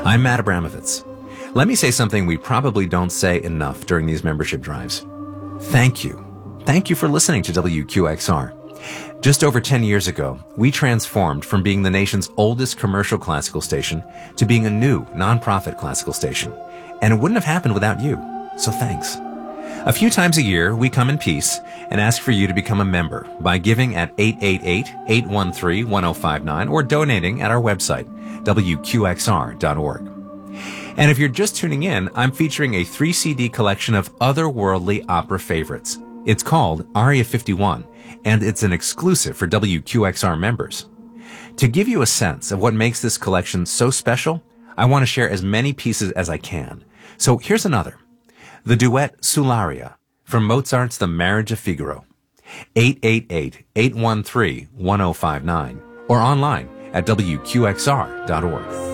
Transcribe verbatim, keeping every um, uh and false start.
I'm Matt Abramovitz. Let me say something we probably don't say enough during these membership drives. Thank you. Thank you for listening to W Q X R. Just over ten years ago, we transformed from being the nation's oldest commercial classical station to being a new nonprofit classical station. And it wouldn't have happened without you. So thanks. A few times a year, we come in peace and ask for you to become a member by giving at eight eight eight, eight one three, one oh five nine or donating at our website, W Q X R dot org. And if you're just tuning in, I'm featuring a three C D collection of otherworldly opera favorites. It's called Aria fifty-one, and it's an exclusive for W Q X R members. To give you a sense of what makes this collection so special, I want to share as many pieces as I can. So here's another. The duet Sullaria from Mozart's The Marriage of Figaro. eight eight eight, eight one three, one oh five nine or online at W Q X R dot org.